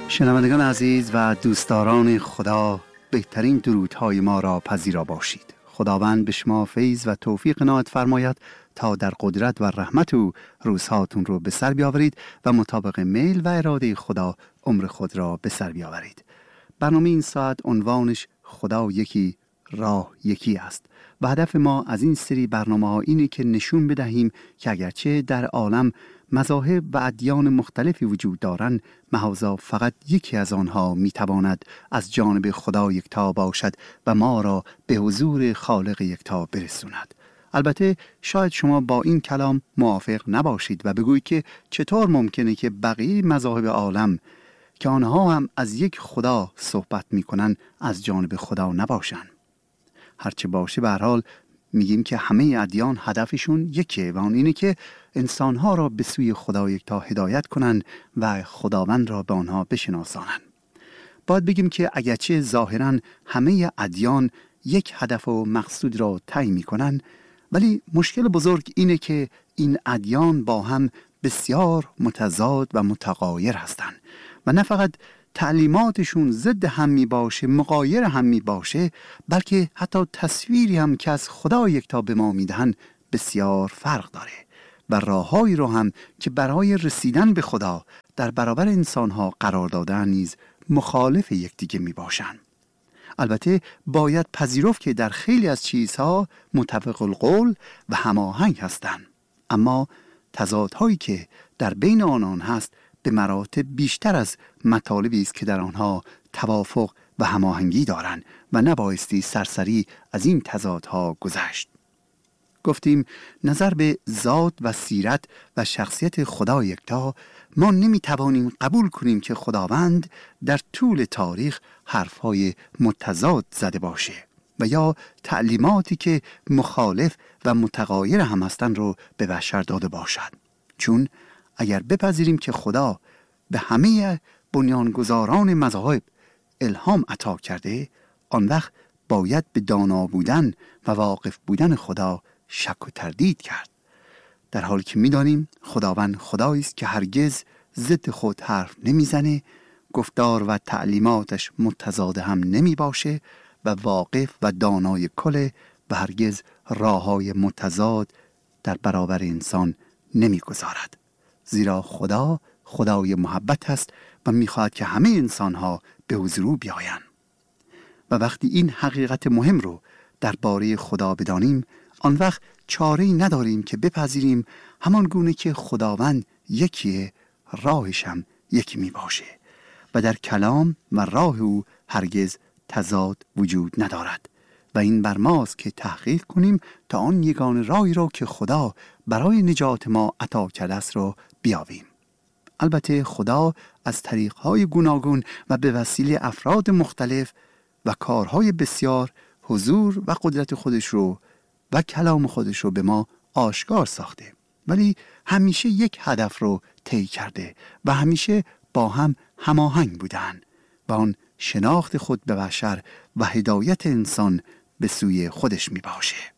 شنوندگان عزیز و دوستداران خدا، بهترین درودهای ما را پذیرا باشید. خداوند به شما فیض و توفیق عنایت فرماید تا در قدرت و رحمت او روزهاتون رو به سر بیاورید و مطابق میل و اراده خدا عمر خود را به سر بیاورید. برنامه این ساعت عنوانش خدا یکی، راه یکی است و هدف ما از این سری برنامه‌ها اینه که نشون بدهیم که اگرچه در عالم مذاهب و ادیان مختلفی وجود دارند، محض فقط یکی از آنها میتواند از جانب خدا یکتا باشد و ما را به حضور خالق یکتا برسوند. البته شاید شما با این کلام موافق نباشید و بگویید که چطور ممکنه که بقیه مذاهب عالم که آنها هم از یک خدا صحبت میکنن از جانب خدا نباشن. هرچه باشه به هر حال میگیم که همه ادیان هدفشون یکیه و آن اینه که انسانها را به سوی خدا یکتا هدایت کنن و خداوند را به آنها بشناسانن. باید بگیم که اگرچه ظاهراً همه ادیان یک هدف و مقصود را طی میکنن، ولی مشکل بزرگ اینه که این ادیان با هم بسیار متضاد و متغایر هستند و نه فقط تعلیماتشون ضد هم می باشه، مغایر هم می باشه، بلکه حتی تصویری هم که از خدا یکتا به ما میدهن بسیار فرق داره و راههایی رو هم که برای رسیدن به خدا در برابر انسانها قرار دادن نیز مخالف یکدیگه می باشن. البته باید پذیرفت که در خیلی از چیزها متفق القول و هماهنگ هستند، اما تضادهایی که در بین آنان هست به مراتب بیشتر از مطالبی است که در آنها توافق و هماهنگی دارند و نبایستی سرسری از این تضادها گذشت. گفتیم نظر به ذات و سیرت و شخصیت خدا یکتا، ما نمیتوانیم قبول کنیم که خداوند در طول تاریخ حرفهای متضاد زده باشه و یا تعلیماتی که مخالف و متغایر هم هستند رو به بشر داده باشد. چون اگر بپذیریم که خدا به همه بنیانگذاران مذاهب الهام عطا کرده، آن وقت باید به دانا بودن و واقف بودن خدا شک و تردید کرد، در حالی که می‌دانیم خداوند خدایی است که هرگز ضد خود حرف نمیزنه، گفتار و تعلیماتش متضاد هم نمی باشه و واقف و دانای کله و هرگز راه‌های متضاد در برابر انسان نمی‌گذارد. زیرا خدا خدای محبت است و می‌خواهد که همه انسان‌ها به حضور او بیایند. و وقتی این حقیقت مهم رو درباره خدا بدانیم، آن وقت چاره‌ای نداریم که بپذیریم همان گونه که خداوند یکیه، راهش هم یکی می باشه و در کلام و راه او هرگز تضاد وجود ندارد و این بر ماست که تحقیق کنیم تا آن یگانه راهی رو که خدا برای نجات ما عطا کرده است رو بیابیم. البته خدا از طریق‌های گوناگون و به وسیله افراد مختلف و کارهای بسیار حضور و قدرت خودش رو و کلام خودش رو به ما آشکار ساخته، ولی همیشه یک هدف رو طی کرده و همیشه با هم هماهنگ بودن و آن شناخت خود به بشر و هدایت انسان به سوی خودش می باشه.